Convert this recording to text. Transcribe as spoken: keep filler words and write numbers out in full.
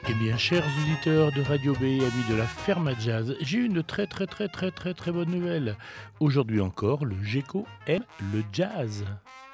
Eh bien, chers auditeurs de Radio B, amis de la Ferme à Jazz, j'ai une très très très très très très bonne nouvelle. Aujourd'hui encore, le Gecko aime le jazz.